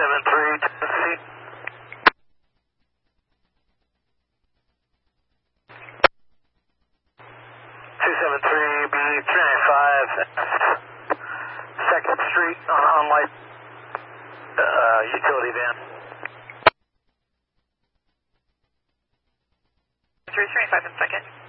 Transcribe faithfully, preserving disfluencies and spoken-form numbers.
seven three, Tennessee. two seven three, B three ninety-five, second Street on, on light uh, utility van. three ninety-five and second.